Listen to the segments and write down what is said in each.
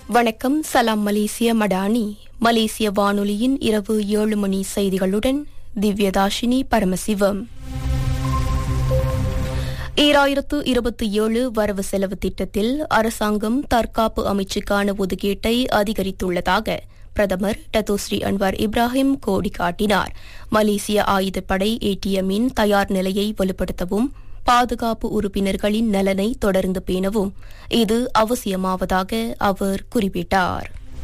வணக்கம். சலாம் மலேசிய மடானி. மலேசிய வானொலியின் இரவு 7 மணி செய்திகளுடன் திவ்யதாஷினி பரமசிவம். 2027 வரவு செலவு திட்டத்தில் அரசாங்கம் தற்காப்பு அமைச்சுக்கான ஒதுக்கீட்டை அதிகரித்துள்ளதாக பிரதமர் டத்தோஸ்ரீ அன்வார் இப்ராஹிம் கோடி காட்டினார். மலேசிய ஆயுதப்படை ATM-இன் தயார் நிலையை வலுப்படுத்தவும் பாதுகாப்பு உறுப்பினர்களின் நலனை தொடர்ந்து பேணவும் இது அவசியமாவதாக அவர் குறிப்பிட்டார்.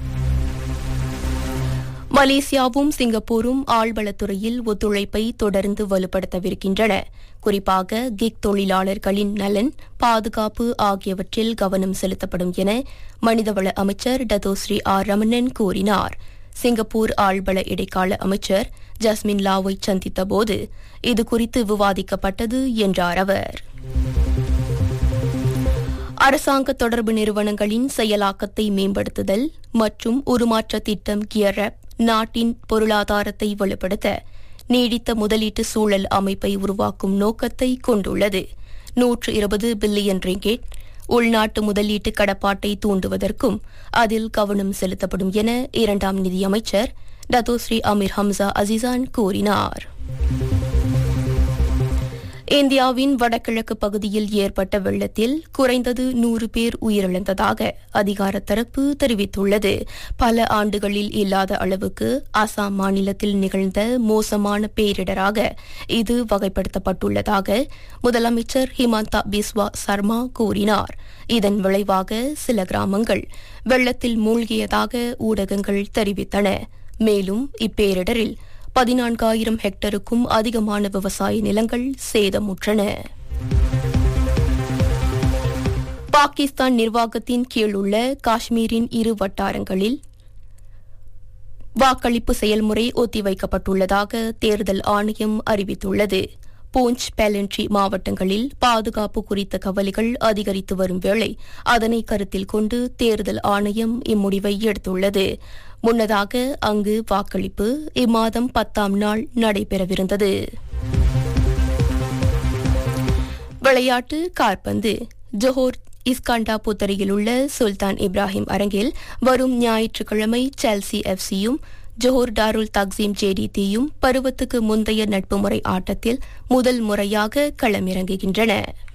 மலேசியாவும் சிங்கப்பூரும் ஆழ்வளத்துறையில் ஒத்துழைப்பை தொடர்ந்து வலுப்படுத்தவிருக்கின்றன. குறிப்பாக கிக் தொழிலாளர்களின் நலன், பாதுகாப்பு ஆகியவற்றில் கவனம் செலுத்தப்படும் என மனிதவள அமைச்சர் டத்தோஸ்ரீ ஆர் ரமணன் கூறினார். சிங்கப்பூர் ஆழ்வள இடைக்கால அமைச்சர் ஜஸ்மின் லாவை சந்தித்தபோது இதுகுறித்து விவாதிக்கப்பட்டது என்றார் அவர். அரசாங்க தொடர்பு நிறுவனங்களின் செயலாக்கத்தை மேம்படுத்துதல் மற்றும் உருமாற்ற திட்டம் கியர்அப் நாட்டின் பொருளாதாரத்தை வலுப்படுத்த நீடித்த முதலீட்டு சூழல் அமைப்பை உருவாக்கும் நோக்கத்தை கொண்டுள்ளது. 120 பில்லியன் ரிங்கெட் உள்நாட்டு முதலீட்டு கடப்பாட்டை தூண்டுவதற்கும் அதில் கவனம் செலுத்தப்படும் என இரண்டாம் நிதியமைச்சர் டத்தோஸ்ரீ அமீர் ஹம்சா அசிசான் கூறினார். இந்தியாவின் வடகிழக்கு பகுதியில் ஏற்பட்ட வெள்ளத்தில் குறைந்தது 100 பேர் உயிரிழந்ததாக அதிகார தரப்பு தெரிவித்துள்ளது. பல ஆண்டுகளில் இல்லாத அளவுக்கு அசாம் மாநிலத்தில் நிகழ்ந்த மோசமான பேரிடராக இது வகைப்படுத்தப்பட்டுள்ளதாக முதலமைச்சர் ஹிமந்தா பிஸ்வா சர்மா கூறினார். இதன் விளைவாக சில கிராமங்கள் வெள்ளத்தில் மூழ்கியதாக ஊடகங்கள் தெரிவித்தன. மேலும் இப்பேரிடரில் 14,000 ஹெக்டருக்கும் அதிகமான விவசாய நிலங்கள் சேதமுற்றன. பாகிஸ்தான் நிர்வாகத்தின் கீழ் உள்ள காஷ்மீரின் 2 வட்டாரங்களில் வாக்களிப்பு செயல்முறை ஒத்திவைக்கப்பட்டுள்ளதாக தேர்தல் ஆணையம் அறிவித்துள்ளது. பூஞ்ச், பெலன்ட்ரி மாவட்டங்களில் பாதுகாப்பு குறித்த கவலைகள் அதிகரித்து வரும் வேளை அதனை கருத்தில் கொண்டு தேர்தல் ஆணையம் இம்முடிவை எடுத்துள்ளது. முன்னதாக அங்கு வாக்களிப்பு இம்மாதம் 10ஆம் நாள் நடைபெறவிருந்தது. விளையாட்டு கால்பந்து. ஜோஹர் இஸ்காண்டா புத்தரியில் உள்ள சுல்தான் இப்ராஹிம் அரங்கில் வரும் ஞாயிற்றுக்கிழமை செல்சி FC-யும் ஜோஹர் டாருல் தக்சீம் JDT-யும் பருவத்துக்கு முந்தைய நட்பு முறை ஆட்டத்தில் முதல் முறையாக களமிறங்குகின்றன.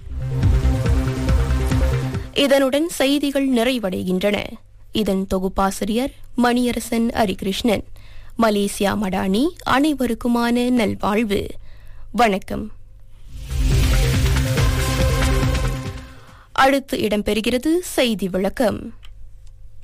இதனுடன் செய்திகள் நிறைவடைகின்றன. இதன் தொகுப்பாசிரியர் மணியரசன் ஹரிகிருஷ்ணன். மலேசியா மடானி அனைவருக்குமான நல்வாழ்வு. வணக்கம். அடுத்து இடம்பெறுகிறது செய்தி விளக்கம்.